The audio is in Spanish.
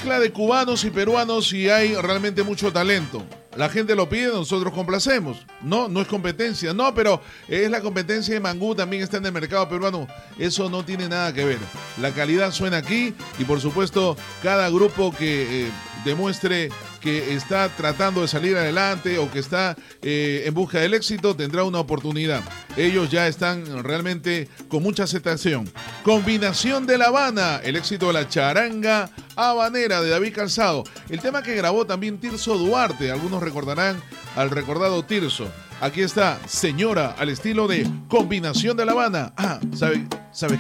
mezcla de cubanos y peruanos y hay realmente mucho talento. La gente lo pide, nosotros complacemos. No, no es competencia. No, pero es la competencia de Mangú, también está en el mercado peruano. Eso no tiene nada que ver. La calidad suena aquí y por supuesto cada grupo que demuestre que está tratando de salir adelante o que está en busca del éxito tendrá una oportunidad. Ellos ya están realmente con mucha aceptación. Combinación de La Habana, el éxito de la charanga habanera de David Calzado. El tema que grabó también Tirso Duarte, algunos recordarán al recordado Tirso. Aquí está, Señora, al estilo de Combinación de La Habana. ¿Sabes